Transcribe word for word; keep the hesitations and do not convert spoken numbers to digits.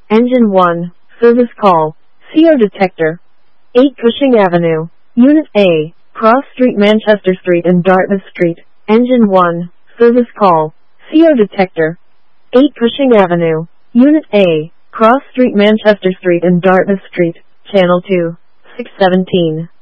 Engine one, service call, C O detector. eight Cushing Avenue, Unit A, Cross Street, Manchester Street and Dartmouth Street. Engine one, service call, C O detector. eight Cushing Avenue, Unit A, Cross Street, Manchester Street and Dartmouth Street. Channel two, six seventeen.